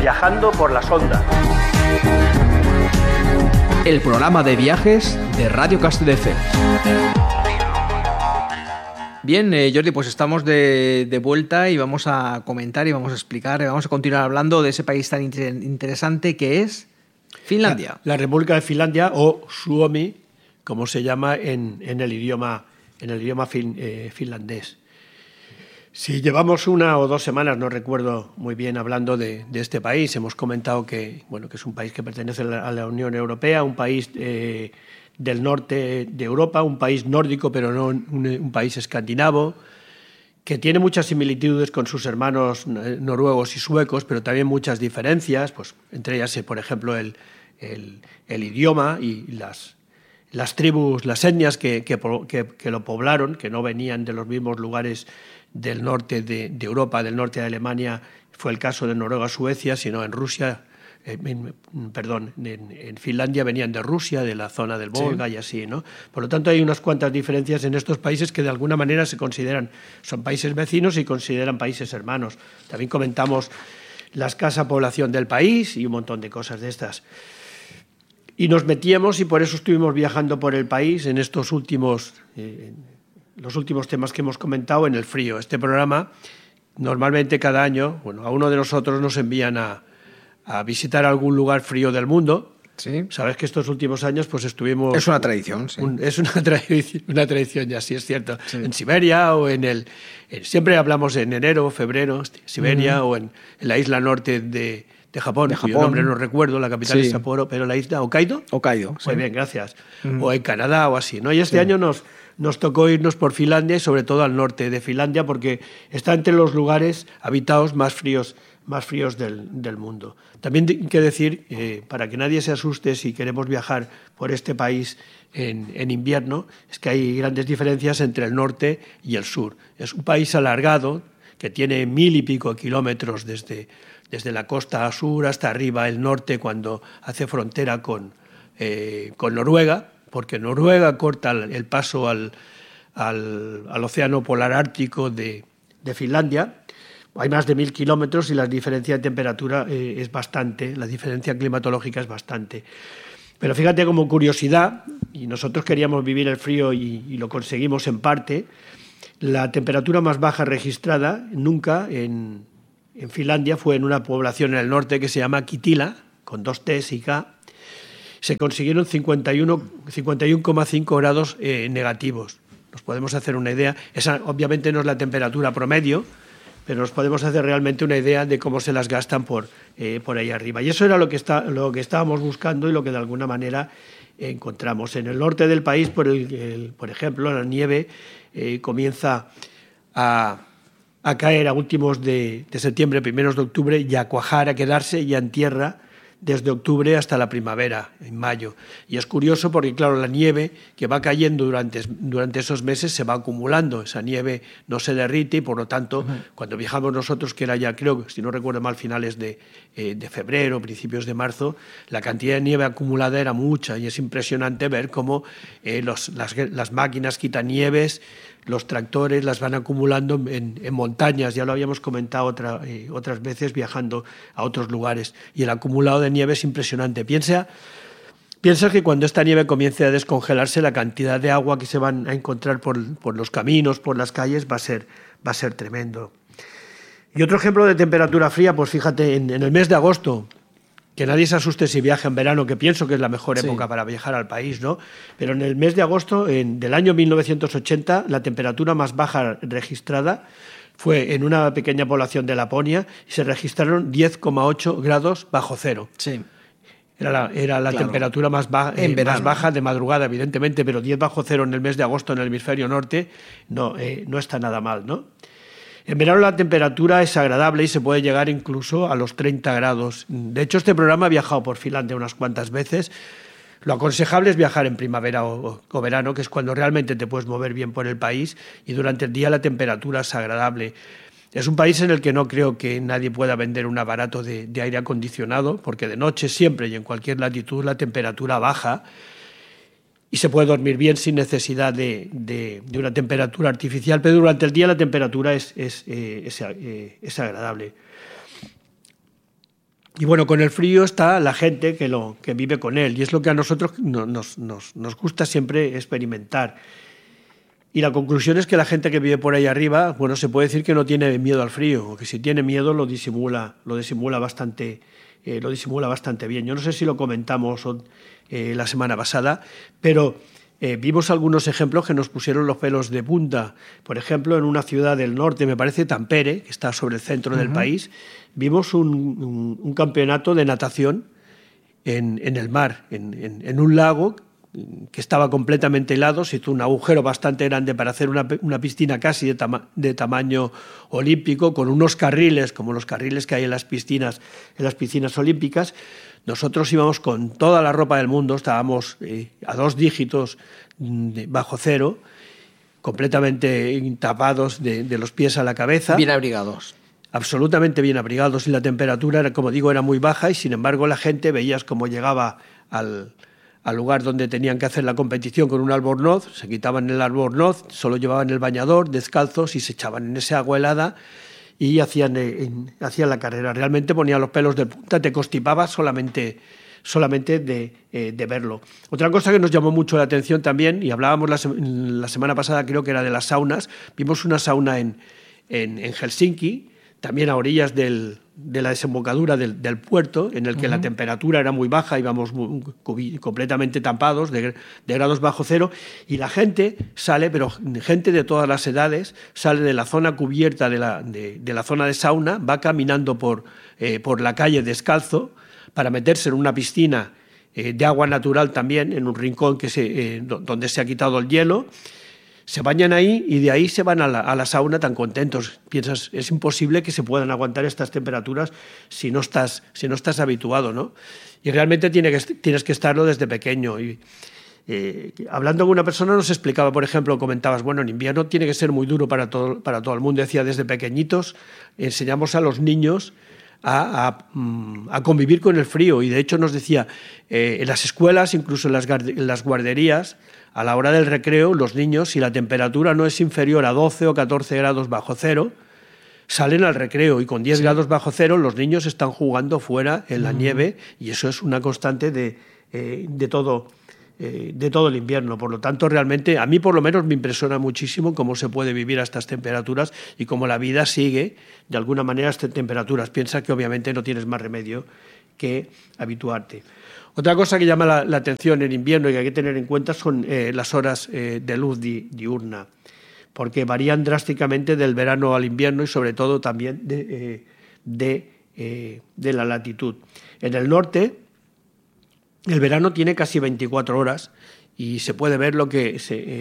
Viajando por las ondas. El programa de viajes de Radio Castelldefels. Bien, Jordi, pues estamos de vuelta y vamos a comentar y vamos a explicar, vamos a continuar hablando de ese país tan interesante que es Finlandia. La República de Finlandia, o Suomi, como se llama en el idioma finlandés. Si llevamos 1 o 2 semanas, no recuerdo muy bien, hablando de este país, hemos comentado que es un país que pertenece a la Unión Europea, un país del norte de Europa, un país nórdico, pero no un país escandinavo, que tiene muchas similitudes con sus hermanos noruegos y suecos, pero también muchas diferencias, pues entre ellas, por ejemplo, el idioma y las tribus, las etnias que lo poblaron, que no venían de los mismos lugares del norte de Europa, del norte de Alemania, fue el caso de Noruega, Suecia, sino en Rusia, en Finlandia venían de Rusia, de la zona del Volga, sí, y así, ¿no? Por lo tanto, hay unas cuantas diferencias en estos países que de alguna manera son países vecinos y consideran países hermanos. También comentamos la escasa población del país y un montón de cosas de estas. Y nos metíamos, y por eso estuvimos viajando por el país en estos últimos los últimos temas que hemos comentado, en el frío. Este programa, normalmente cada año, a uno de nosotros nos envían a visitar algún lugar frío del mundo. Sí. Sabes que estos últimos años pues estuvimos... Es una tradición, sí. Es una tradición, ya sí es cierto. Sí. En Siberia o siempre hablamos en enero, febrero, Siberia, o en la isla norte de Japón, cuyo nombre no recuerdo, la capital es Sapporo, pero la isla Hokkaido. Hokkaido, sí. Muy bien, gracias. O en Canadá o así, ¿no? Y este año nos tocó irnos por Finlandia, y sobre todo al norte de Finlandia, porque está entre los lugares habitados más fríos del mundo. También hay que decir, para que nadie se asuste si queremos viajar por este país en invierno, es que hay grandes diferencias entre el norte y el sur. Es un país alargado que tiene 1000 y pico kilómetros desde la costa sur hasta arriba, el norte, cuando hace frontera con Noruega, porque Noruega corta el paso al océano polar ártico de Finlandia. Hay más de 1000 kilómetros y la diferencia de temperatura es bastante, la diferencia climatológica es bastante. Pero fíjate, como curiosidad, y nosotros queríamos vivir el frío y lo conseguimos en parte, la temperatura más baja registrada nunca en Finlandia fue en una población en el norte que se llama Kittilä, con 2 T's y K. Se consiguieron 51,5 grados negativos. Nos podemos hacer una idea. Esa obviamente no es la temperatura promedio, pero nos podemos hacer realmente una idea de cómo se las gastan por ahí arriba. Y eso era lo que estábamos buscando y lo que de alguna manera encontramos. En el norte del país, por ejemplo, la nieve comienza a caer a últimos de septiembre, primeros de octubre, y a cuajar, a quedarse ya en tierra desde octubre hasta la primavera, en mayo. Y es curioso porque, claro, la nieve que va cayendo durante esos meses se va acumulando. Esa nieve no se derrite y, por lo tanto, cuando viajamos nosotros, que era ya, creo, si no recuerdo mal, finales de febrero, principios de marzo, la cantidad de nieve acumulada era mucha, y es impresionante ver cómo las máquinas quitanieves, los tractores las van acumulando en montañas. Ya lo habíamos comentado otras veces viajando a otros lugares, y el acumulado de nieve es impresionante. Piensa que cuando esta nieve comience a descongelarse, la cantidad de agua que se van a encontrar por los caminos, por las calles, va a ser tremendo. Y otro ejemplo de temperatura fría, pues fíjate, en el mes de agosto, que nadie se asuste si viaja en verano, que pienso que es la mejor época para viajar al país, ¿no? Pero en el mes de agosto del año 1980, la temperatura más baja registrada fue en una pequeña población de Laponia, y se registraron 10,8 grados bajo cero. Sí. Era la temperatura más baja de madrugada, evidentemente, pero 10 bajo cero en el mes de agosto en el hemisferio norte no está nada mal, ¿no? En verano la temperatura es agradable y se puede llegar incluso a los 30 grados. De hecho, este programa ha viajado por Finlandia unas cuantas veces. Lo aconsejable es viajar en primavera o verano, que es cuando realmente te puedes mover bien por el país, y durante el día la temperatura es agradable. Es un país en el que no creo que nadie pueda vender un aparato de aire acondicionado, porque de noche siempre y en cualquier latitud la temperatura baja y se puede dormir bien sin necesidad de una temperatura artificial, pero durante el día la temperatura es agradable. Y bueno, con el frío está la gente que vive con él, y es lo que a nosotros nos gusta siempre experimentar. Y la conclusión es que la gente que vive por ahí arriba, bueno, se puede decir que no tiene miedo al frío, o que si tiene miedo lo disimula bastante bien. Yo no sé si lo comentamos la semana pasada, pero vimos algunos ejemplos que nos pusieron los pelos de punta. Por ejemplo, en una ciudad del norte, me parece Tampere, que está sobre el centro del país, vimos un campeonato de natación en el mar, en un lago que estaba completamente helado. Se hizo un agujero bastante grande para hacer una piscina casi de tamaño olímpico, con unos carriles, como los carriles que hay en las piscinas olímpicas. Nosotros íbamos con toda la ropa del mundo, estábamos a 2 dígitos bajo cero, completamente tapados de los pies a la cabeza. Bien abrigados. Absolutamente bien abrigados, y la temperatura, como digo, era muy baja, y sin embargo la gente, veías cómo llegaba al lugar donde tenían que hacer la competición con un albornoz, se quitaban el albornoz, solo llevaban el bañador, descalzos, y se echaban en esa agua helada y hacían la carrera. Realmente ponía los pelos de punta, te constipaba solamente de verlo. Otra cosa que nos llamó mucho la atención también, y hablábamos la semana pasada, creo que era de las saunas, vimos una sauna en Helsinki, también a orillas de la desembocadura del puerto, en el que la temperatura era muy baja, íbamos completamente tapados de grados bajo cero, y la gente sale, pero gente de todas las edades, sale de la zona cubierta de la zona de sauna, va caminando por la calle descalzo para meterse en una piscina de agua natural también, en un rincón donde se ha quitado el hielo. Se bañan ahí y de ahí se van a la sauna tan contentos. Piensas, es imposible que se puedan aguantar estas temperaturas si no estás habituado, ¿no? Y realmente tienes que estarlo desde pequeño. Y hablando con una persona nos explicaba, por ejemplo, comentabas, bueno, en invierno tiene que ser muy duro para todo el mundo. Decía, desde pequeñitos enseñamos a los niños a convivir con el frío, y de hecho nos decía, en las escuelas, incluso en las guarderías, a la hora del recreo, los niños, si la temperatura no es inferior a 12 o 14 grados bajo cero, salen al recreo, y con 10 grados bajo cero los niños están jugando fuera en la nieve, y eso es una constante de todo el invierno. Por lo tanto, realmente, a mí por lo menos me impresiona muchísimo cómo se puede vivir a estas temperaturas y cómo la vida sigue de alguna manera a estas temperaturas. Piensa que obviamente no tienes más remedio que habituarte. Otra cosa que llama la atención en invierno y que hay que tener en cuenta son las horas de luz diurna, porque varían drásticamente del verano al invierno, y sobre todo también de la latitud. En el norte, el verano tiene casi 24 horas y se puede ver lo que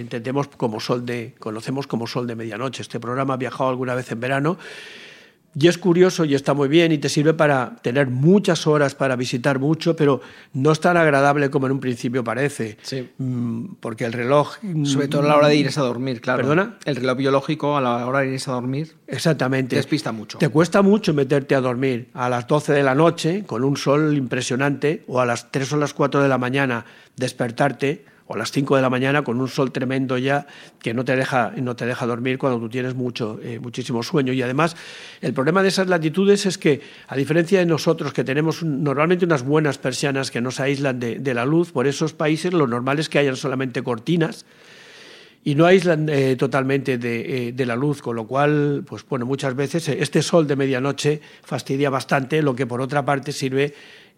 conocemos como sol de medianoche. Este programa ha viajado alguna vez en verano, y es curioso y está muy bien y te sirve para tener muchas horas para visitar mucho, pero no es tan agradable como en un principio parece. Sí. Porque el reloj... Sobre todo a la hora de irse a dormir, claro. ¿Perdona? El reloj biológico a la hora de irse a dormir. Exactamente. Te despista mucho. Te cuesta mucho meterte a dormir a las 12 de la noche con un sol impresionante, o a las 3 o las 4 de la mañana despertarte, o a las 5 de la mañana con un sol tremendo ya que no te deja dormir cuando tú tienes muchísimo sueño. Y además, el problema de esas latitudes es que, a diferencia de nosotros, que tenemos normalmente unas buenas persianas que nos aíslan de la luz, por esos países lo normal es que hayan solamente cortinas y no aíslan totalmente de la luz, con lo cual, pues bueno, muchas veces este sol de medianoche fastidia bastante, lo que por otra parte sirve,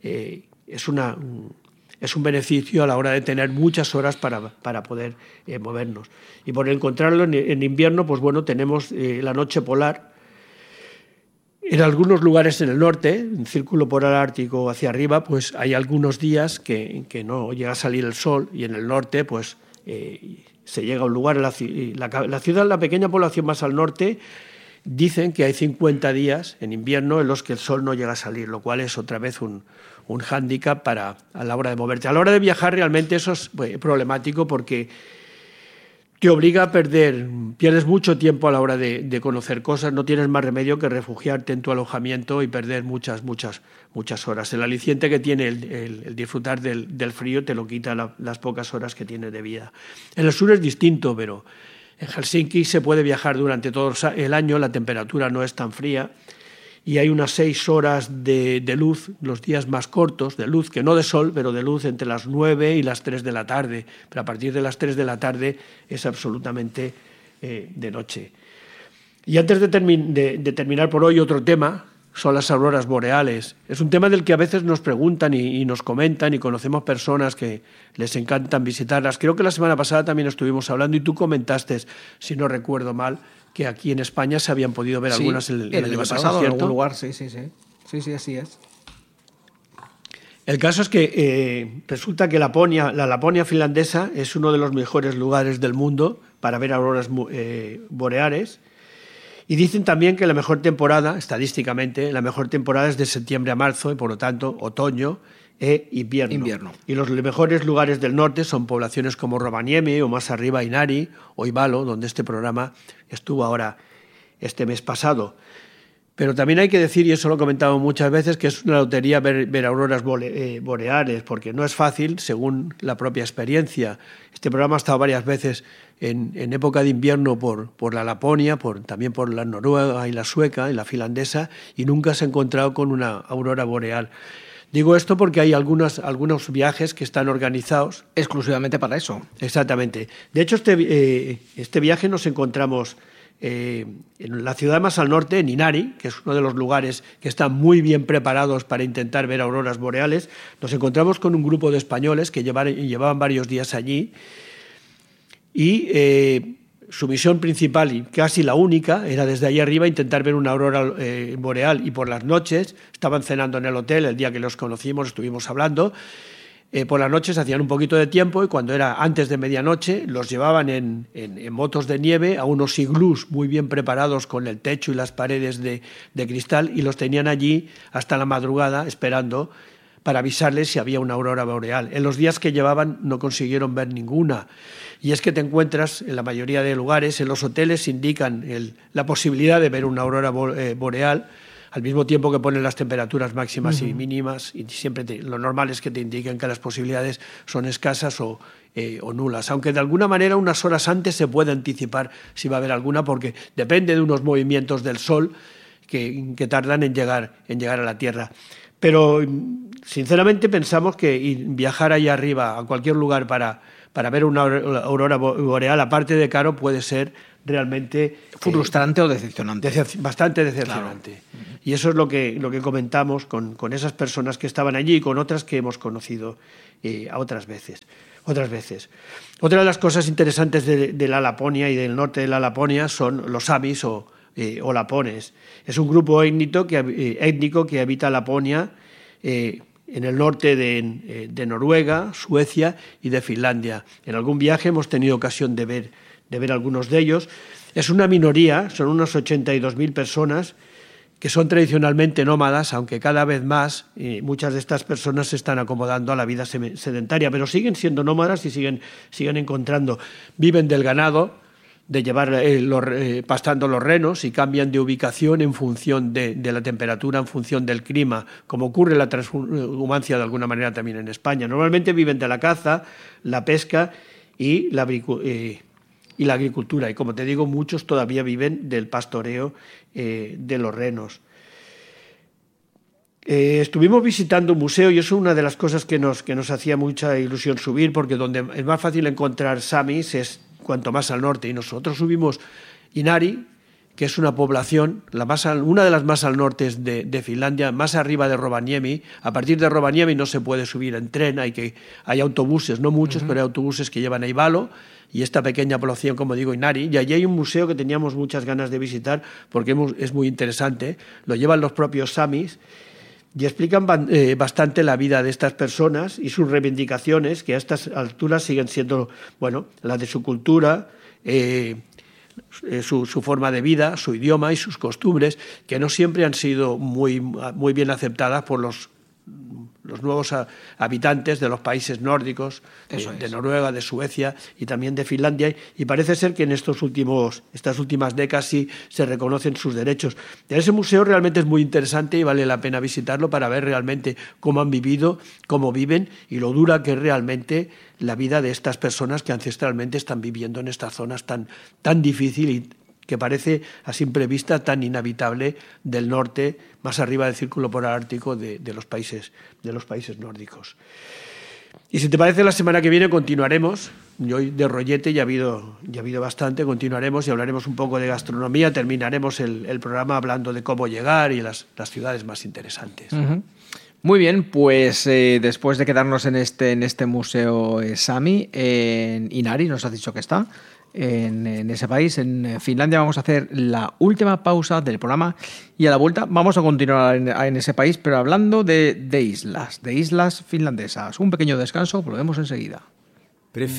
es un beneficio a la hora de tener muchas horas para poder movernos. Y por encontrarlo en invierno, pues bueno, tenemos la noche polar. En algunos lugares en el norte, en círculo polar ártico hacia arriba, pues hay algunos días que no llega a salir el sol, y en el norte, pues se llega a un lugar, la ciudad, la pequeña población más al norte, dicen que hay 50 días en invierno en los que el sol no llega a salir, lo cual es otra vez un hándicap a la hora de moverte. A la hora de viajar realmente eso es problemático, porque te obliga a pierdes mucho tiempo a la hora de conocer cosas, no tienes más remedio que refugiarte en tu alojamiento y perder muchas horas. El aliciente que tiene el disfrutar del frío te lo quita las pocas horas que tienes de vida. En el sur es distinto, pero en Helsinki se puede viajar durante todo el año, la temperatura no es tan fría, y hay unas 6 horas de luz, los días más cortos, de luz, que no de sol, pero de luz entre las 9 y las 3 de la tarde. Pero a partir de las 3 de la tarde es absolutamente de noche. Y antes de terminar por hoy, otro tema son las auroras boreales. Es un tema del que a veces nos preguntan y nos comentan, y conocemos personas que les encantan visitarlas. Creo que la semana pasada también estuvimos hablando y tú comentaste, si no recuerdo mal, que aquí en España se habían podido ver algunas en el año pasado, ¿cierto? En algún lugar, sí, así es. El caso es que resulta que la Laponia finlandesa es uno de los mejores lugares del mundo para ver auroras boreales, y dicen también que la mejor temporada, estadísticamente, la mejor temporada es de septiembre a marzo, y por lo tanto otoño e invierno. Y los mejores lugares del norte son poblaciones como Rovaniemi o más arriba Inari o Ivalo, donde este programa estuvo ahora este mes pasado. Pero también hay que decir, y eso lo he comentado muchas veces, que es una lotería ver auroras boreales, porque no es fácil, según la propia experiencia. Este programa ha estado varias veces en época de invierno por la Laponia, también por la noruega y la sueca y la finlandesa, y nunca se ha encontrado con una aurora boreal. Digo esto porque hay algunos viajes que están organizados exclusivamente para eso. Exactamente. De hecho, este viaje nos encontramos en la ciudad más al norte, en Inari, que es uno de los lugares que están muy bien preparados para intentar ver auroras boreales. Nos encontramos con un grupo de españoles que llevaban varios días allí, y su misión principal y casi la única era desde ahí arriba intentar ver una aurora boreal, y por las noches estaban cenando en el hotel. El día que los conocimos estuvimos hablando. Por las noches hacían un poquito de tiempo, y cuando era antes de medianoche los llevaban en motos de nieve a unos iglús muy bien preparados con el techo y las paredes de cristal, y los tenían allí hasta la madrugada esperando para avisarles si había una aurora boreal. En los días que llevaban no consiguieron ver ninguna. Y es que te encuentras en la mayoría de lugares, en los hoteles indican la posibilidad de ver una aurora boreal, al mismo tiempo que ponen las temperaturas máximas y mínimas, y siempre lo normal es que te indiquen que las posibilidades son escasas o nulas, aunque de alguna manera unas horas antes se puede anticipar si va a haber alguna, porque depende de unos movimientos del sol que tardan en llegar a la Tierra. Pero sinceramente pensamos que viajar allá arriba a cualquier lugar para ver una aurora boreal, aparte de caro, puede ser realmente frustrante o decepcionante. Bastante decepcionante. Claro. Y eso es lo que comentamos con esas personas que estaban allí y con otras que hemos conocido otras veces. Otra de las cosas interesantes de la Laponia y del norte de la Laponia son los samis o lapones. Es un grupo étnico que habita Laponia, en el norte de Noruega, Suecia y de Finlandia. En algún viaje hemos tenido ocasión de ver algunos de ellos. Es una minoría, son unas 82.000 personas que son tradicionalmente nómadas, aunque cada vez más muchas de estas personas se están acomodando a la vida sedentaria, pero siguen siendo nómadas y siguen encontrando. Viven del ganado, de llevar pastando los renos, y cambian de ubicación en función de la temperatura, en función del clima, como ocurre la transhumancia de alguna manera también en España. Normalmente viven de la caza, la pesca y la agricultura, y como te digo, muchos todavía viven del pastoreo de los renos. Estuvimos visitando un museo, y eso es una de las cosas que nos hacía mucha ilusión subir, porque donde es más fácil encontrar samis es cuanto más al norte, y nosotros subimos Inari, que es una población, una de las más al norte de Finlandia, más arriba de Rovaniemi. A partir de Rovaniemi no se puede subir en tren, hay autobuses, no muchos, pero hay autobuses que llevan a Ivalo, y esta pequeña población, como digo, Inari, y allí hay un museo que teníamos muchas ganas de visitar, porque es muy interesante, lo llevan los propios samis, y explican bastante la vida de estas personas y sus reivindicaciones, que a estas alturas siguen siendo, la de su cultura, su forma de vida, su idioma y sus costumbres, que no siempre han sido muy bien aceptadas por los nuevos habitantes de los países nórdicos, de Noruega, de Suecia y también de Finlandia, y parece ser que en estas últimas décadas sí se reconocen sus derechos. Ese museo realmente es muy interesante y vale la pena visitarlo para ver realmente cómo han vivido, cómo viven y lo dura que es realmente la vida de estas personas que ancestralmente están viviendo en estas zonas tan difícil y que parece a simple vista tan inhabitable del norte, más arriba del círculo polar ártico de los países nórdicos. Y si te parece, la semana que viene continuaremos. Hoy de rollete ya ha habido bastante. Continuaremos y hablaremos un poco de gastronomía. Terminaremos el programa hablando de cómo llegar y las ciudades más interesantes. Uh-huh. Muy bien, pues después de quedarnos en este museo Sami, en Inari, nos has dicho que está, en ese país, en Finlandia, vamos a hacer la última pausa del programa y a la vuelta vamos a continuar en ese país, pero hablando de islas finlandesas. Un pequeño descanso, volvemos enseguida.